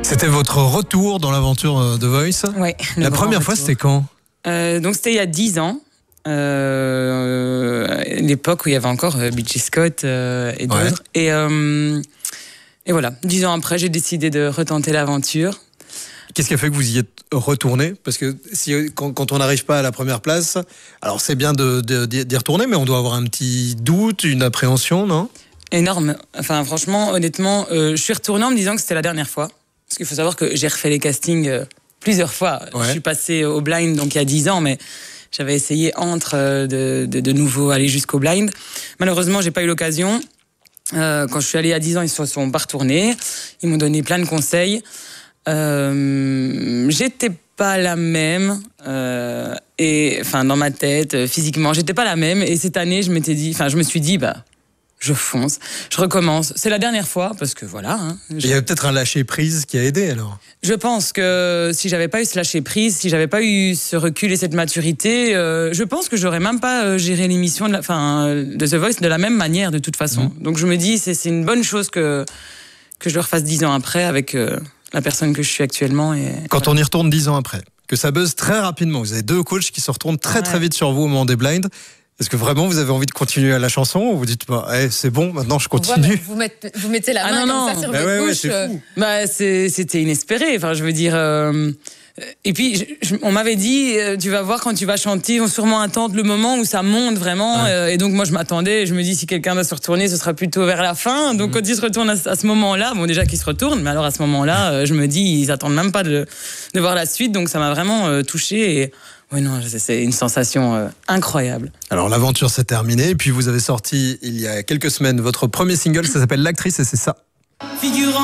C'était votre retour dans l'aventure The Voice. Oui. La première fois, c'était quand ? Donc c'était il y a 10 ans. L'époque où il y avait encore B.J. Scott et d'autres. Ouais. Et voilà, 10 ans après, j'ai décidé de retenter l'aventure. Qu'est-ce qui a fait que vous y êtes retourné ? Parce que quand on n'arrive pas à la première place, alors c'est bien d'y retourner, mais on doit avoir un petit doute, une appréhension, non ? Énorme. Enfin, franchement, honnêtement, je suis retournée en me disant que c'était la dernière fois. Parce qu'il faut savoir que j'ai refait les castings plusieurs fois. Ouais. Je suis passée au blind donc il y a 10 ans, mais j'avais essayé de nouveau aller jusqu'au blind. Malheureusement, j'ai pas eu l'occasion. Quand je suis allée il y a 10 ans, ils se sont pas retournés. Ils m'ont donné plein de conseils. J'étais pas la même. Et enfin, dans ma tête, physiquement, j'étais pas la même. Et cette année, je me suis dit, je fonce, je recommence. C'est la dernière fois parce que voilà. Il y avait peut-être un lâcher prise qui a aidé alors. Je pense que si j'avais pas eu ce lâcher prise, si j'avais pas eu ce recul et cette maturité, je pense que j'aurais même pas géré l'émission de The Voice de la même manière de toute façon. Donc je me dis c'est une bonne chose que je le refasse 10 ans après avec la personne que je suis actuellement. Et quand on y retourne 10 ans après, que ça buzz très rapidement, vous avez 2 coachs qui se retournent très vite sur vous au moment des blinds. Est-ce que vraiment vous avez envie de continuer à la chanson ou vous dites c'est bon, maintenant je continue? Vous mettez la main comme ça sur votre bouche. C'était inespéré. Enfin, je veux dire. Et puis on m'avait dit, tu vas voir quand tu vas chanter, ils vont sûrement attendre le moment où ça monte vraiment. Ouais. Et donc moi je m'attendais. Je me dis si quelqu'un doit se retourner, ce sera plutôt vers la fin. Donc quand ils se retournent à ce moment-là, bon déjà qu'ils se retournent, mais alors à ce moment-là, je me dis ils attendent même pas de voir la suite. Donc ça m'a vraiment touchée. Et oui, non, c'est une sensation incroyable. Alors l'aventure s'est terminée, et puis vous avez sorti il y a quelques semaines votre premier single, ça s'appelle L'actrice, et c'est ça.